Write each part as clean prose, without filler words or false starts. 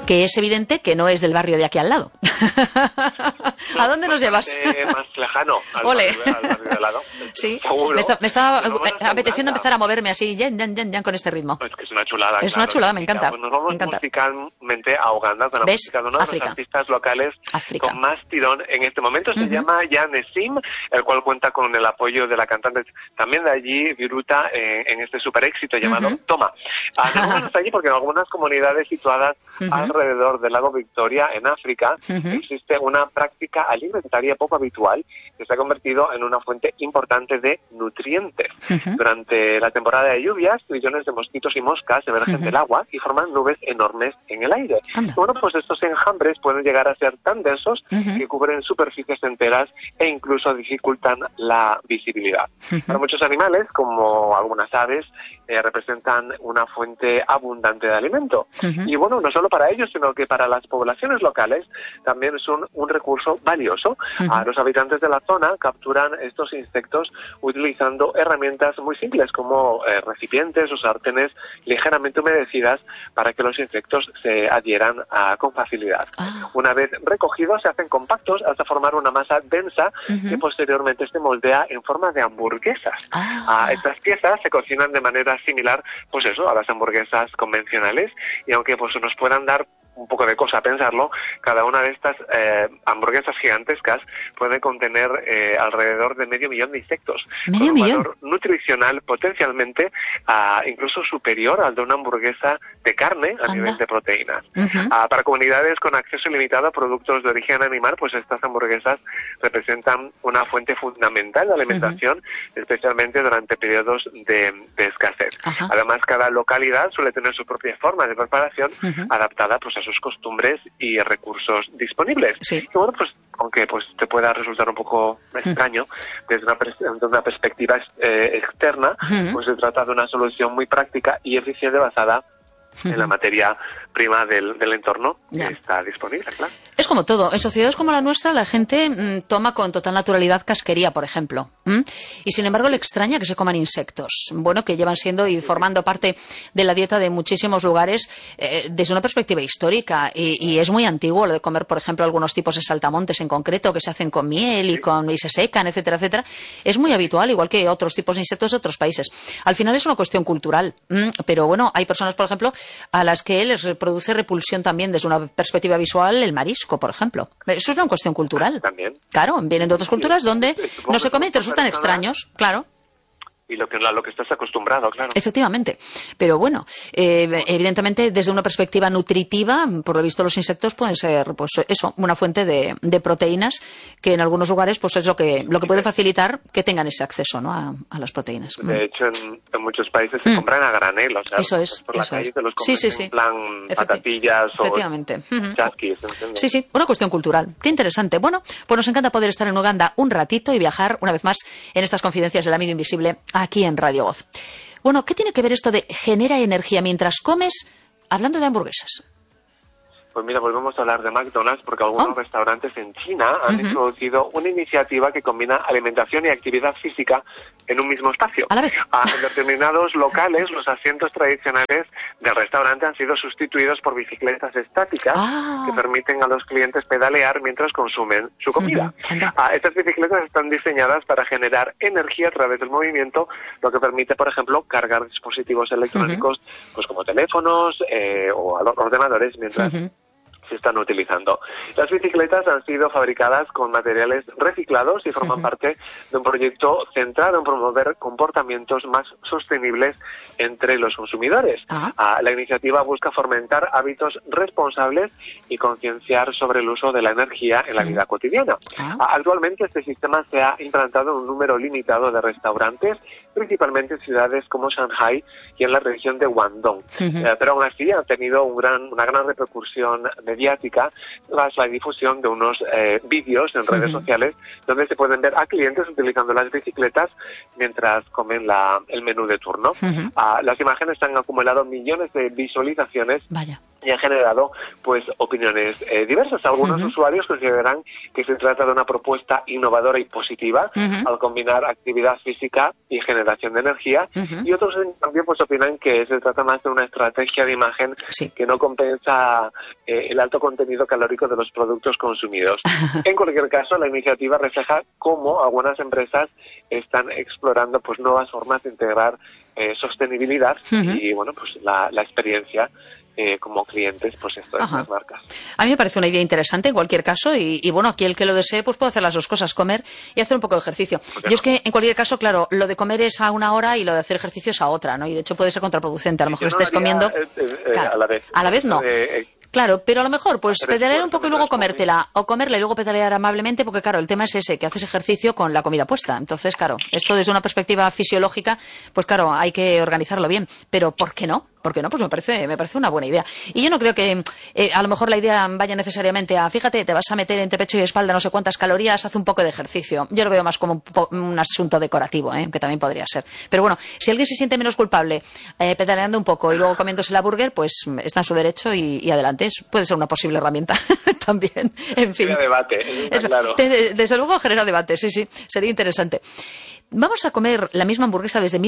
que es evidente que no es del barrio de aquí al lado. No, ¿A dónde nos llevas? Más lejano, al Ole. barrio de al lado. Sí, Seguro. me estaba Nos vamos hasta apeteciendo Uganda. empezar a moverme así, ya, con este ritmo. Pues que es una chulada. Es una chulada, me encanta. Pues nos vamos Me encanta. musicalmente a Uganda con la ¿Ves? música de uno de África. los artistas locales África. con más tirón en este momento. Se llama Jan Nesim, el cual cuenta con el apoyo de la cantante también de allí, Viruta, en este super éxito llamado Toma. Nos vamos hasta allí porque en algunas comunidades situadas alrededor del lago Victoria, en África, existe una práctica alimentaria poco habitual que se ha convertido en una fuente importante de nutrientes. Durante la temporada de lluvias, millones de mosquitos y moscas emergen del agua y forman nubes enormes en el aire. Bueno, pues estos enjambres pueden llegar a ser tan densos que cubren superficies enteras e incluso dificultan la visibilidad. Para muchos animales, como algunas aves, representan una fuente abundante de alimento. Y bueno, no solo para ellos, sino que para las poblaciones locales también son un recurso valioso. Los habitantes de la zona capturan estos insectos utilizando herramientas muy simples como recipientes o sartenes ligeramente humedecidas para que los insectos se adhieran con facilidad. Una vez recogidos se hacen compactos hasta formar una masa densa que posteriormente se moldea en forma de hamburguesas. Estas piezas se cocinan de manera similar, pues eso, a las hamburguesas convencionales, y aunque pues nos puedan dar un poco de cosa pensarlo, cada una de estas hamburguesas gigantescas puede contener alrededor de 500.000 de insectos. ¿Medio con un millón? valor nutricional potencialmente incluso superior al de una hamburguesa de carne a nivel de proteínas. Para comunidades con acceso ilimitado a productos de origen animal, pues estas hamburguesas representan una fuente fundamental de alimentación, especialmente durante periodos de escasez. Además, cada localidad suele tener su propia forma de preparación adaptada pues a sus costumbres y recursos disponibles. Y bueno, pues aunque pues te pueda resultar un poco extraño desde una perspectiva externa, pues se trata de una solución muy práctica y eficiente basada en la materia prima del entorno que está disponible, claro. Es como todo. En sociedades como la nuestra, la gente toma con total naturalidad casquería, por ejemplo. Y sin embargo, le extraña que se coman insectos. Bueno, que llevan siendo y formando parte de la dieta de muchísimos lugares desde una perspectiva histórica. Y es muy antiguo lo de comer, por ejemplo, algunos tipos de saltamontes en concreto que se hacen con miel y se secan, etcétera, etcétera. Es muy habitual, igual que otros tipos de insectos de otros países. Al final es una cuestión cultural. Pero bueno, hay personas, por ejemplo, a las que les produce repulsión también desde una perspectiva visual el marisco, por ejemplo. Eso es una cuestión cultural. También. Claro, vienen de otras culturas donde no se come y te resultan extraños, claro. Y lo que estás acostumbrado, claro. Efectivamente. Pero bueno, evidentemente desde una perspectiva nutritiva, por lo visto los insectos pueden ser, pues eso, una fuente de proteínas que en algunos lugares pues es lo que puede facilitar que tengan ese acceso, ¿no? a las proteínas. De hecho, en muchos países se compran a granel, o sea, eso es, por la eso calle es. te los compras en plan patatillas efectivamente. O chasquis. Sí, una cuestión cultural. Qué interesante. Bueno, pues nos encanta poder estar en Uganda un ratito y viajar una vez más en estas confidencias del amigo invisible aquí en Radio Voz. Bueno, ¿qué tiene que ver esto de genera energía mientras comes hablando de hamburguesas? Pues mira, volvemos a hablar de McDonald's porque algunos restaurantes en China han introducido una iniciativa que combina alimentación y actividad física en un mismo espacio. A la vez. En determinados locales, los asientos tradicionales del restaurante han sido sustituidos por bicicletas estáticas que permiten a los clientes pedalear mientras consumen su comida. Estas bicicletas están diseñadas para generar energía a través del movimiento, lo que permite, por ejemplo, cargar dispositivos electrónicos pues como teléfonos o ordenadores mientras se están utilizando. Las bicicletas han sido fabricadas con materiales reciclados y forman parte de un proyecto centrado en promover comportamientos más sostenibles entre los consumidores. La iniciativa busca fomentar hábitos responsables y concienciar sobre el uso de la energía en la vida cotidiana. Actualmente este sistema se ha implantado en un número limitado de restaurantes, principalmente en ciudades como Shanghai y en la región de Guangdong. Pero aún así ha tenido una gran repercusión mediática tras la difusión de unos vídeos en redes sociales donde se pueden ver a clientes utilizando las bicicletas mientras comen el menú de turno. Las imágenes han acumulado millones de visualizaciones y ha generado pues opiniones diversas. Algunos usuarios consideran que se trata de una propuesta innovadora y positiva al combinar actividad física y generación de energía, y otros también pues opinan que se trata más de una estrategia de imagen que no compensa el alto contenido calórico de los productos consumidos. En cualquier caso, la iniciativa refleja cómo algunas empresas están explorando pues nuevas formas de integrar sostenibilidad y bueno, pues la experiencia como clientes, pues esto es las marcas. A mí me parece una idea interesante en cualquier caso y bueno, aquí el que lo desee pues puede hacer las dos cosas, comer y hacer un poco de ejercicio. Yo es que en cualquier caso, claro, lo de comer es a una hora y lo de hacer ejercicio es a otra, ¿no? Y de hecho puede ser contraproducente. A lo mejor estés comiendo claro, a la vez no. Claro, pero a lo mejor pues pedalear un poco y luego comértela, o comerla y luego pedalear amablemente, porque claro, el tema es ese, que haces ejercicio con la comida puesta. Entonces, claro, esto desde una perspectiva fisiológica, pues claro, hay que organizarlo bien. Pero ¿por qué no? ¿Por qué no? Pues me parece una buena idea. Y yo no creo que a lo mejor la idea vaya necesariamente a, fíjate, te vas a meter entre pecho y espalda no sé cuántas calorías, haz un poco de ejercicio. Yo lo veo más como un asunto decorativo, que también podría ser. Pero bueno, si alguien se siente menos culpable pedaleando un poco y luego comiéndose la burger, pues está en su derecho y adelante. Puede ser una posible herramienta también. En fin. Debate, claro. Desde luego genera debate, sí, sería interesante. Vamos a comer la misma hamburguesa desde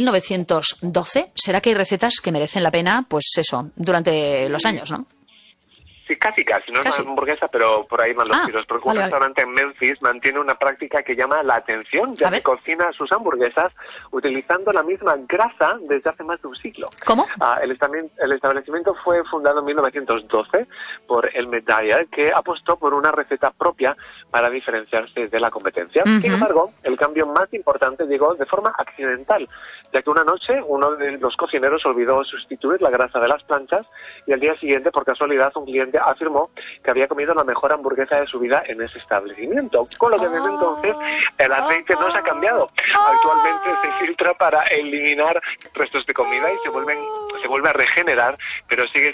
1912. ¿Será que hay recetas que merecen la pena, pues eso, durante los años, no? Sí, casi. No es una hamburguesa, pero por ahí van los tiros. Porque un restaurante en Memphis mantiene una práctica que llama la atención, ya que cocina sus hamburguesas utilizando la misma grasa desde hace más de un siglo. ¿Cómo? El establecimiento fue fundado en 1912 por el Medalla, que apostó por una receta propia para diferenciarse de la competencia. Sin embargo, el cambio más importante llegó de forma accidental, ya que una noche uno de los cocineros olvidó sustituir la grasa de las planchas y al día siguiente, por casualidad, un cliente afirmó que había comido la mejor hamburguesa de su vida en ese establecimiento, con lo que desde entonces el aceite no se ha cambiado. Actualmente se filtra para eliminar restos de comida y se vuelve a regenerar, pero sigue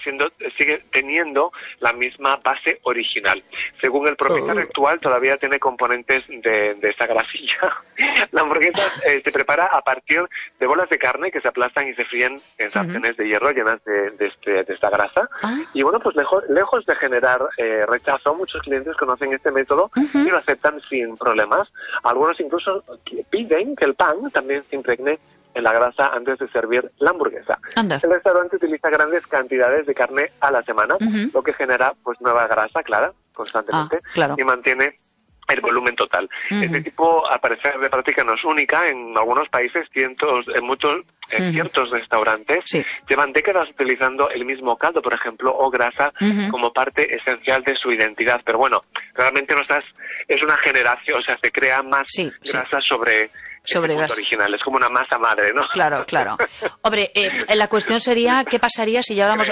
teniendo la misma base original. Según el propietario actual, todavía tiene componentes de esa grasilla. La hamburguesa se prepara a partir de bolas de carne que se aplastan y se fríen en sartenes de hierro llenas de esta grasa. Y bueno, pues lejos de generar rechazo, muchos clientes conocen este método y lo aceptan sin problemas. Algunos incluso piden que el pan también se impregne en la grasa antes de servir la hamburguesa. Anda. El restaurante utiliza grandes cantidades de carne a la semana, lo que genera pues nueva grasa, constantemente, y mantiene el volumen total. Este tipo, al parecer, de práctica no es única. En algunos países, ciertos restaurantes llevan décadas utilizando el mismo caldo, por ejemplo, o grasa como parte esencial de su identidad. Pero bueno, realmente es una generación, o sea, se crea más grasa sobre grasa original. Es como una masa madre, ¿no? Claro. Hombre, la cuestión sería qué pasaría si lleváramos...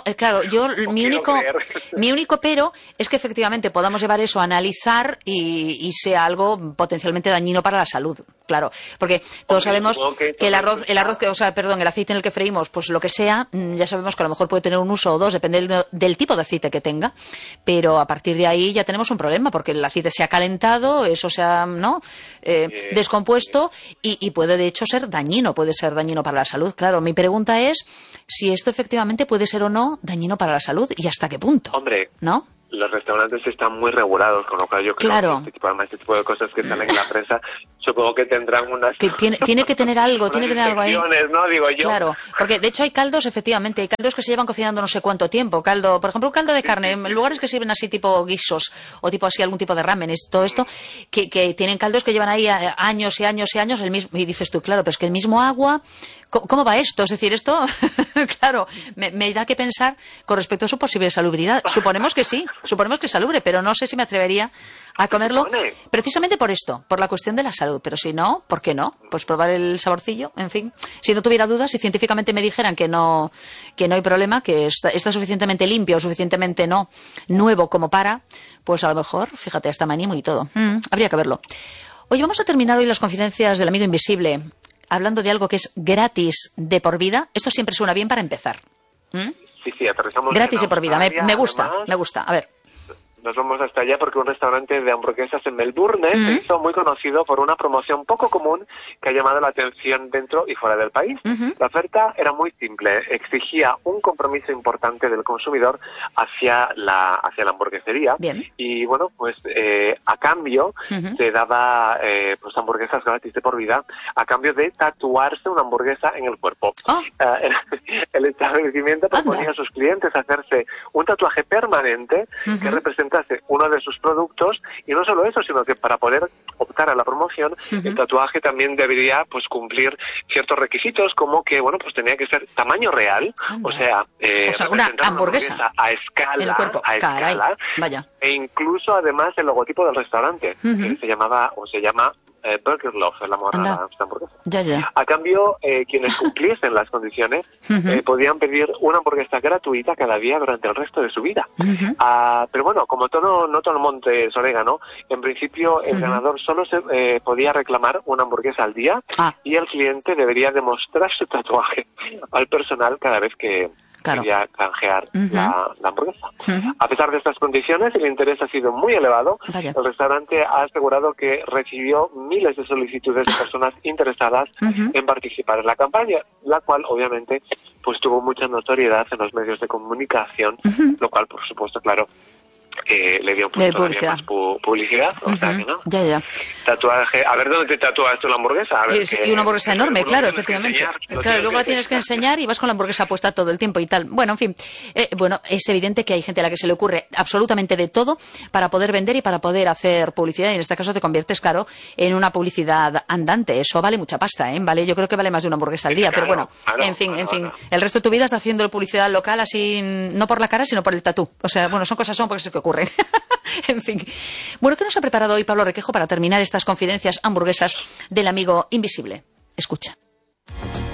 Mi único pero es que efectivamente podamos llevar eso a analizar y sea algo potencialmente dañino para la salud. Claro, porque todos sabemos que el aceite en el que freímos, pues lo que sea, ya sabemos que a lo mejor puede tener un uso o dos, depende del tipo de aceite que tenga, pero a partir de ahí ya tenemos un problema, porque el aceite se ha calentado, eso se ha descompuesto y puede de hecho ser dañino para la salud. Claro, mi pregunta es si esto efectivamente puede ser o no dañino para la salud y hasta qué punto. Hombre, ¿no? Los restaurantes están muy regulados, con lo cual yo creo que este tipo de cosas que salen en la prensa, supongo que tendrán unas... Que tiene que tener algo, ahí. ¿no? Digo yo. Claro, porque de hecho hay caldos que se llevan cocinando no sé cuánto tiempo. Por ejemplo, un caldo de carne, en lugares que sirven así tipo guisos, o tipo así algún tipo de ramen, todo esto, que tienen caldos que llevan ahí años y años y años, el mismo, y dices tú, claro, pero es que el mismo agua... ¿Cómo va esto? Es decir, esto, claro, me da que pensar con respecto a su posible salubridad. Suponemos que sí, suponemos que es salubre, pero no sé si me atrevería a comerlo precisamente por esto, por la cuestión de la salud. Pero si no, ¿por qué no? Pues probar el saborcillo, en fin. Si no tuviera dudas, si científicamente me dijeran que no hay problema, que está suficientemente limpio o suficientemente nuevo como para, pues a lo mejor, fíjate, hasta me animo y todo. Habría que verlo. Oye, vamos a terminar hoy las confidencias del amigo invisible hablando de algo que es gratis de por vida. Esto siempre suena bien para empezar. Sí, aterrizamos. Gratis de por vida. Me gusta. A ver. nos vamos hasta allá porque un restaurante de hamburguesas en Melbourne se hizo muy conocido por una promoción poco común que ha llamado la atención dentro y fuera del país. La oferta era muy simple, exigía un compromiso importante del consumidor hacia la hamburguesería. Bien. Y bueno, pues a cambio se daba pues hamburguesas gratis de por vida, a cambio de tatuarse una hamburguesa en el cuerpo. El establecimiento proponía a sus clientes hacerse un tatuaje permanente que representase uno de sus productos, y no solo eso, sino que para poder optar a la promoción, el tatuaje también debería pues cumplir ciertos requisitos, como que bueno, pues tenía que ser tamaño real, o sea una hamburguesa a escala, en el cuerpo. Caray. Vaya. E incluso además el logotipo del restaurante, que se llama Burger Love, el amor a la hamburguesa. Ya. A cambio, quienes cumpliesen las condiciones podían pedir una hamburguesa gratuita cada día durante el resto de su vida. Pero bueno, como no todo el monte es orégano, en principio el ganador solo se podía reclamar una hamburguesa al día, y el cliente debería demostrar su tatuaje al personal cada vez que quería canjear la hamburguesa. A pesar de estas condiciones, el interés ha sido muy elevado. Vaya. El restaurante ha asegurado que recibió miles de solicitudes de personas interesadas en participar en la campaña, la cual obviamente pues tuvo mucha notoriedad en los medios de comunicación, lo cual por supuesto, claro, le dio todavía más publicidad, o sea que no. Ya. Tatuaje, a ver dónde te tatúas tú la hamburguesa. A ver, y una hamburguesa enorme, claro, efectivamente. Claro, luego la tienes que enseñar y vas con la hamburguesa puesta todo el tiempo y tal. Bueno, en fin, es evidente que hay gente a la que se le ocurre absolutamente de todo para poder vender y para poder hacer publicidad, y en este caso te conviertes, claro, en una publicidad andante. Eso vale mucha pasta, ¿eh? Yo creo que vale más de una hamburguesa al día, pero bueno, en fin, el resto de tu vida estás haciendo publicidad local así, no por la cara, sino por el tatú. O sea, bueno, son cosas porque se te ocurren. En fin. Bueno, ¿qué nos ha preparado hoy Pablo Requejo para terminar estas confidencias hamburguesas del amigo invisible? Escucha.